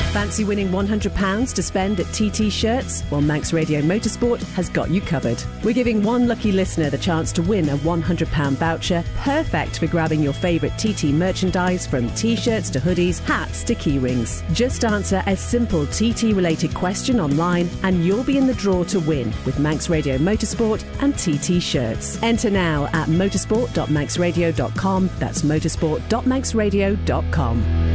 Fancy winning £100 to spend at TT Shirts? Well, Manx Radio Motorsport has got you covered. We're giving one lucky listener the chance to win a £100 voucher, perfect for grabbing your favourite TT merchandise from T-shirts to hoodies, hats to keyrings. Just answer a simple TT-related question online and you'll be in the draw to win with Manx Radio Motorsport and TT Shirts. Enter now at motorsport.manxradio.com. That's motorsport.manxradio.com.